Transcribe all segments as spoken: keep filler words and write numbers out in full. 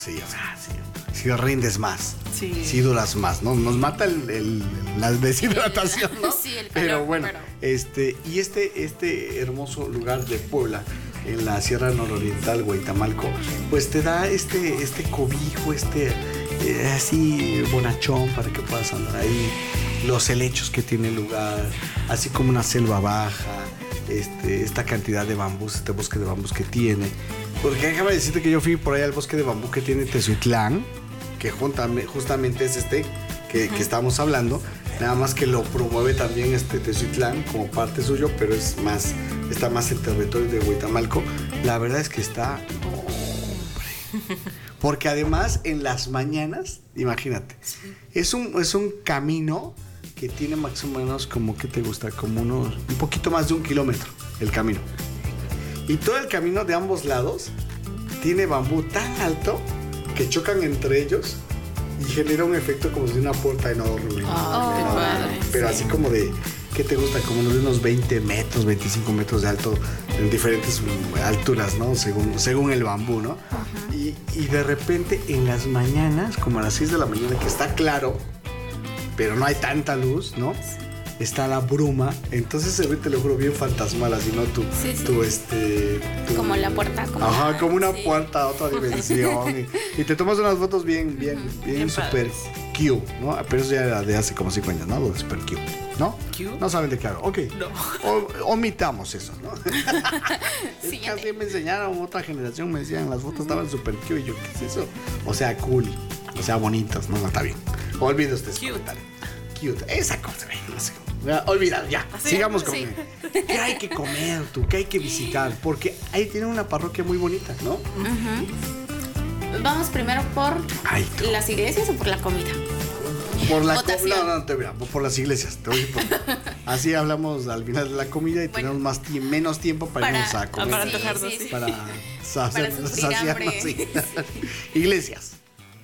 Sí, o sea, sí, sí rindes más, sí, sí duras más, ¿no? Nos mata el, el, la deshidratación, ¿no? Sí, el calor, pero bueno, pero... este, y este, este hermoso lugar de Puebla, en la Sierra Nororiental, Huaytamalco, pues te da este, este cobijo, este eh, así bonachón para que puedas andar ahí, los helechos que tiene el lugar, así como una selva baja, este, esta cantidad de bambús, este bosque de bambús que tiene. Porque déjame decirte que yo fui por ahí al bosque de bambú que tiene Tezuitlán, que juntame, justamente es este que, uh-huh. que estamos hablando, nada más que lo promueve también este Tezuitlán como parte suyo, pero es más, está más en territorio de Huaytamalco. La verdad es que está... Porque además en las mañanas, imagínate, es un, es un camino que tiene más o menos como, ¿qué te gusta? Como unos, un poquito más de un kilómetro el camino. Y todo el camino de ambos lados tiene bambú tan alto que chocan entre ellos y genera un efecto como si de una puerta enorme. Oh, enorme, padre, pero sí. así como de, ¿qué te gusta? Como de unos veinte metros, veinticinco metros de alto en diferentes alturas, ¿no? Según, según el bambú, ¿no? Uh-huh. Y, y de repente en las mañanas, como a las seis de la mañana, que está claro, pero no hay tanta luz, ¿no? Está la bruma, entonces se ve, te lo juro, bien fantasmal, así, ¿no? Tu, sí, sí. tu este... Tu, como la puerta. Como ajá, la, como una sí. puerta a otra dimensión. y, y te tomas unas fotos bien, bien, uh-huh. bien, bien super cute, ¿no? Pero eso ya era de hace como cinco años, ¿no? Lo de super cute, ¿no? ¿Cute? No saben de qué hablo. Ok. No. O, omitamos eso, ¿no? Sí, es que así me enseñaron, otra generación me decían, las fotos estaban super cute. Y yo, ¿qué es eso? O sea, cool. O sea, bonitos, ¿no? No está bien. Olvide usted ese comentario. Cute. Esa cosa, no sé. Olvidado, ya. ¿Así? Sigamos con Sí. él. ¿Qué hay que comer tú? ¿Qué hay que visitar? Porque ahí tiene una parroquia muy bonita, ¿no? Uh-huh. Vamos primero por Ay, las iglesias o por la comida. Por la Votación. No, no, te mira, por las iglesias. Te voy a decir por... Así hablamos al final de la comida y bueno, tenemos más tie- menos tiempo para, para irnos a comer. Para sí, antojarnos, sí, sí. sí. Para, Para sufrir hambre. sí. Iglesias.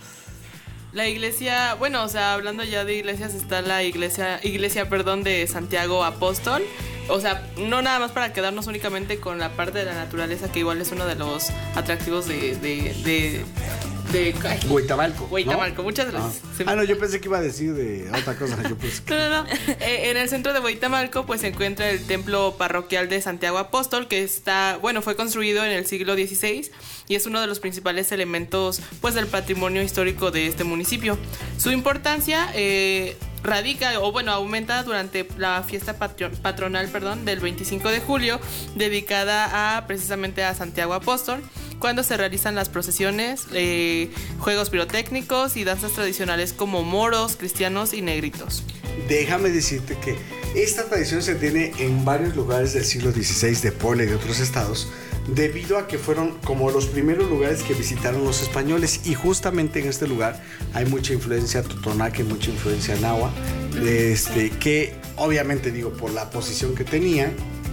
La iglesia, bueno, o sea, hablando ya de iglesias, está la iglesia, iglesia, perdón, de Santiago Apóstol. O sea, no nada más para quedarnos únicamente con la parte de la naturaleza, que igual es uno de los atractivos de... de, de de Huaytamalco. Huaytamalco, ¿no? muchas gracias. Ah. Se me- ah, no, yo pensé que iba a decir de otra cosa. Yo pues, No, no, no. Eh, en el centro de Huaytamalco pues se encuentra el templo parroquial de Santiago Apóstol, que está, bueno, fue construido en el siglo dieciséis y es uno de los principales elementos pues del patrimonio histórico de este municipio. Su importancia eh, radica, o bueno, aumenta durante la fiesta patro- patronal, perdón, del veinticinco de julio, dedicada a precisamente a Santiago Apóstol, cuando se realizan las procesiones, eh, juegos pirotécnicos y danzas tradicionales como moros, cristianos y negritos. déjame decirte que esta tradición se tiene en varios lugares del siglo dieciséis de Puebla y de otros estados, debido a que fueron como los primeros lugares que visitaron los españoles, y justamente en este lugar hay mucha influencia totonaca y mucha influencia náhuatl, este, que obviamente, digo, por la posición que tenían,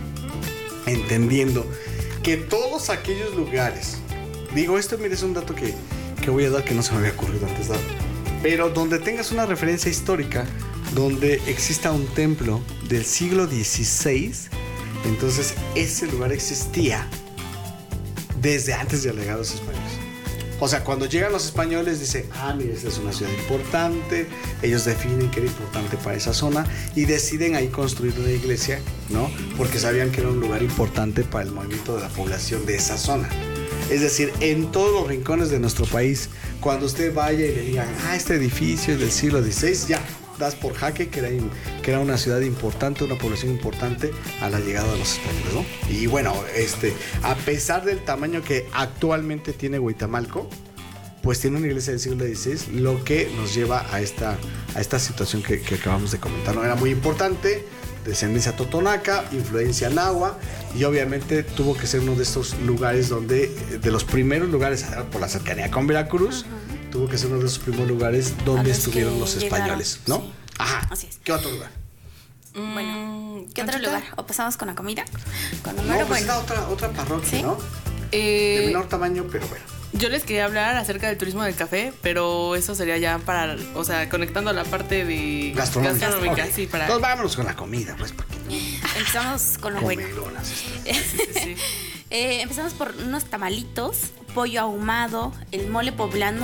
entendiendo que todos aquellos lugares, digo, esto mire, es un dato que, que voy a dar que no se me había ocurrido antes dar, pero donde tengas una referencia histórica, donde exista un templo del siglo dieciséis, entonces ese lugar existía desde antes de llegar los españoles. O sea, cuando llegan los españoles dicen, ah, mira, esta es una ciudad importante, ellos definen que era importante para esa zona y deciden ahí construir una iglesia, ¿no? Porque sabían que era un lugar importante para el movimiento de la población de esa zona. Es decir, en todos los rincones de nuestro país, cuando usted vaya y le digan, ah, este edificio es del siglo dieciséis, ya, das por jaque que era, que era una ciudad importante, una población importante a la llegada de los españoles, ¿no? Y bueno, este, a pesar del tamaño que actualmente tiene Huaytamalco, pues tiene una iglesia del siglo dieciséis, lo que nos lleva a esta, a esta situación que, que acabamos de comentar, ¿no? Era muy importante, descendencia totonaca, influencia náhuatl, y obviamente tuvo que ser uno de estos lugares donde, de los primeros lugares, por la cercanía con Veracruz, uh-huh. tuvo que ser uno de esos primeros lugares donde los estuvieron los españoles, ¿no? Sí. Ajá. Así es. ¿Qué otro lugar? Bueno, ¿qué otro ¿Conchita? lugar? ¿O pasamos con la comida? Con No, número, pues bueno. está otra, otra parroquia, ¿Sí? ¿no? Eh, De menor tamaño, pero bueno. Yo les quería hablar acerca del turismo del café, pero eso sería ya para, o sea, conectando la parte de Gastronómica. gastronómica, Ok. sí, para... Entonces vámonos con la comida, pues, porque Empezamos con lo bueno. comelonas estas. Sí, sí, sí. Eh, empezamos por unos tamalitos, pollo ahumado, el mole poblano